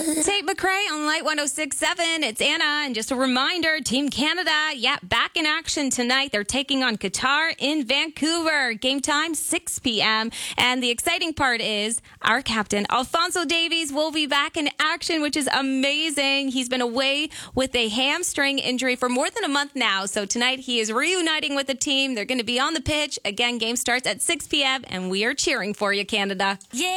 Tate McRae on Light 106.7. It's Anna, and just a reminder, Team Canada, back in action tonight. They're taking on Qatar in Vancouver. Game time, 6 p.m. And the exciting part is our captain, Alfonso Davies, will be back in action, which is amazing. He's been away with a hamstring injury for more than a month now. So tonight he is reuniting with the team. They're going to be on the pitch. Again, game starts at 6 p.m. and we are cheering for you, Canada. Yeah.